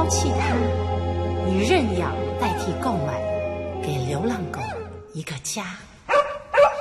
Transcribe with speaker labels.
Speaker 1: 弃它，以认养代替购买，给流浪狗一个家。